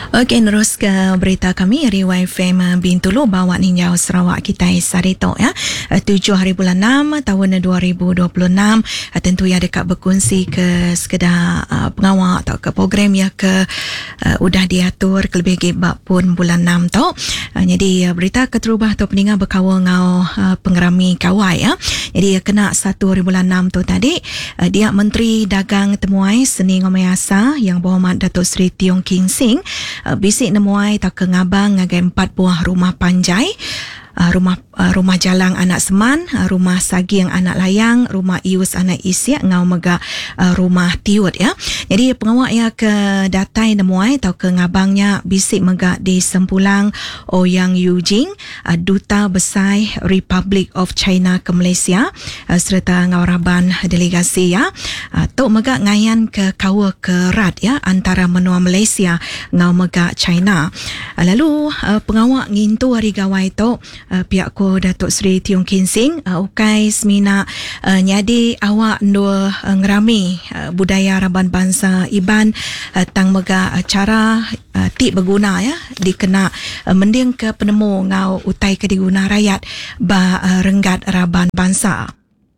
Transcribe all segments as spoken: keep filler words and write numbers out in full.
Okey, terus ke berita kami dari Y F M Bintulu bawa ninjau Sarawak kita sarito ya. tujuh hari bulan enam tahun dua ribu dua puluh enam, tentu ya dekat berkongsi ke sekedar uh, pengawal atau ke program ya ke uh, udah diatur kelebih gebak pun bulan enam tu. Uh, jadi uh, berita keterubah tu pendengar berkawal ngau uh, pengerami kawai ya. Jadi uh, kena satu hari bulan enam tu tadi uh, dia Menteri Dagang Temuai Seni Ngomayasa yang berhormat Datuk Seri Tiong King Sing Uh, bisik nemuai tak ke ngabang ngagai empat buah rumah panjai, uh, rumah uh, rumah jalang anak seman, uh, rumah saging anak layang, rumah ius anak isiak ngau mega uh, rumah tiut ya. Jadi pengawak ya ke datai nemuai atau ke ngabangnya bisik mega di Sempulang Ouyang Eugene, uh, Duta Besar Republic of China ke Malaysia, uh, serta ngawaraban delegasi ya. Uh, tok mega ngayan ke kawa ke rat ya antara menua Malaysia ngau mega China. Uh, lalu uh, pengawak ngintu hari gawai tu uh, pihak ko Datuk Seri Tiong King Sing uh, ukai semina uh, nyadi awak ndua uh, ngerami uh, budaya Raban Bangsa Iban uh, tang mega uh, cara uh, ti berguna ya dikena uh, mending ke penemu ngau utai ke diguna rakyat ba uh, renggat Raban Bangsa.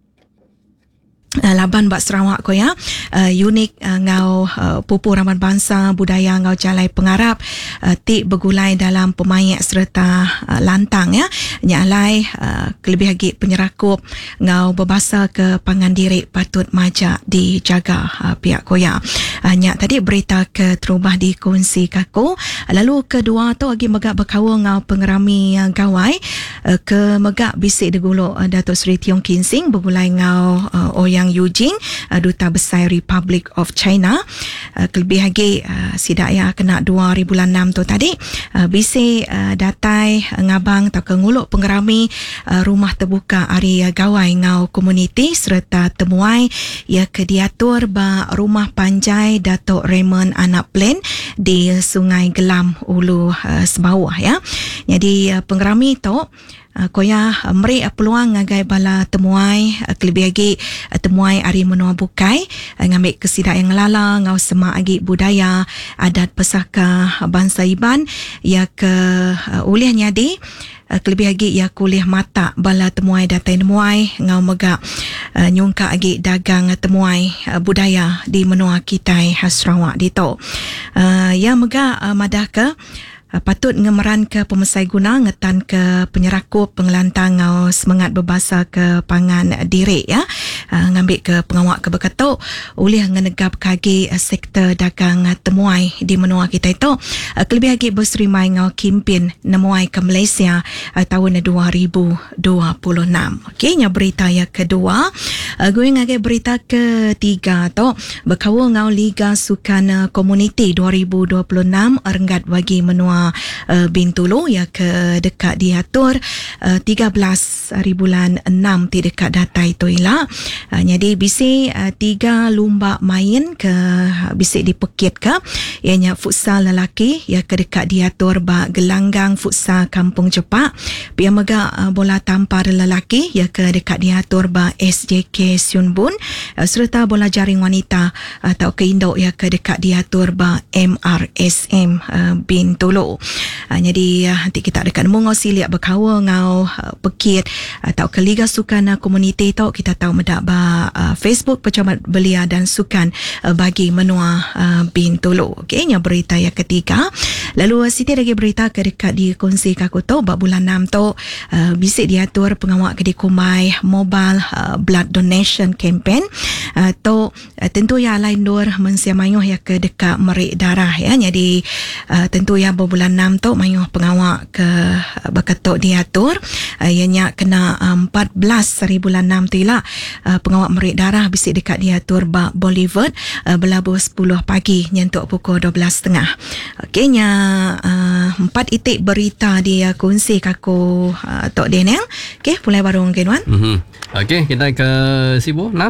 Uh, laban bak Sarawak ko ya uh, unik uh, ngau uh, pupu Raban Bangsa budaya ngau jalai pengarap uh, ti bergulai dalam pemayak serta uh, lantang ya nyalai uh, kelebih lagi penyerakup ngau berbahasa ke pangan diri patut majak dijaga uh, pihak ko ya. Uh, nyak tadi berita ke terubah di kongsi kako. Lalu kedua tu lagi megak berkawa ngau pengerami uh, gawai uh, ke megak bisik deguluk uh, Datuk Seri Tiong King Sing bergulai ngau uh, Ouyang Eugene, uh, Duta Besar Republic of China. Uh, kelebih lagi uh, sidak ya kena dua hari bulan enam tu tadi uh, bisik uh, datai uh, ngabang atau ke nguluk pengerami uh, rumah terbuka hari uh, gawai ngau komuniti serta temuai ya ke diatur ba rumah panjai Datuk Raymond Anak Plain di Sungai Gelam Ulu uh, Sembawah ya. Jadi uh, pengerami tu Uh, koya uh, meri uh, peluang ngagai bala temuai uh, kelebih lagi uh, temuai ari menua bukai uh, ngambil kesidak yang lala ngau semak lagi budaya adat pesaka uh, bangsa Iban ya ke uh, ulih nyadi uh, kelebih lagi ya kuliah mata bala temuai datai temuai ngau mega uh, nyungka lagi dagang uh, temuai uh, budaya di menua Kitai Sarawak dito uh, ya mega uh, madah ke Uh, patut ngemeran ke pemesai guna ngetan ke penyerakup pengelantang ngau semangat berbahasa ke pangan diri ya uh, ngambil ke pengawak ke berkatuk oleh ngenegap kaki uh, sektor dagang uh, temuai di menua kita itu uh, kelebih lagi berserimai ngau kimpin nemuai ke Malaysia uh, tahun dua ribu dua puluh enam. Okey, nya berita yang kedua uh, gue ngagai berita ketiga tu berkawa ngau Liga Sukan uh, Komuniti dua ribu dua puluh enam renggat bagi menua Uh, Bintulu ya ke dekat diatur uh, tiga belas hari bulan enam ti dekat data itu ila uh, jadi bisik uh, tiga lumba main ke bisik dipekit ke ianya futsal lelaki ya ke dekat diatur ba gelanggang futsal Kampung Cepak pia mega uh, bola tampar lelaki ya ke dekat diatur ba S J K Siun Bun uh, serta bola jaring wanita atau ke Indo ya ke dekat diatur ba M R S M uh, Bintulu. Uh, jadi uh, nanti kita dekat mungau siliak berkawa ngau uh, pekit atau ke Liga Sukan uh, Komuniti tu kita tahu medak ba uh, Facebook Pejabat Belia dan Sukan uh, bagi menua uh, Bintulu. Okey, nya berita yang ketiga. Lalu uh, siti lagi berita ke dekat di kongsi kaku tu bab bulan enam tu uh, bisik diatur pengawak ke di Kumai Mobile uh, Blood Donation Campaign uh, tu uh, tentu ya lain dur mensiamayuh ya ke dekat merik darah ya. Jadi uh, tentu ya bulan enam tu mayuh pengawak ke uh, berketuk diatur uh, ianya kena uh, empat belas hari bulan enam tu lah uh, pengawak merik darah bisik dekat diatur ba Bollywood uh, berlabuh sepuluh pagi nyentuk pukul dua belas tiga puluh. Okey, nya uh, empat itik berita dia kongsi kaku uh, Tok Daniel. Okey, mulai baru mungkin Wan. Mm-hmm. Okey, kita ke Sibu nah.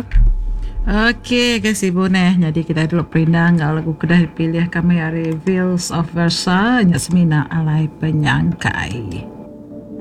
Okey, ke Sibu neh. Jadi kita dulu perindang kalau lagu kedah dipilih kami hari Wheels of Versa nya semina alai penyangkai.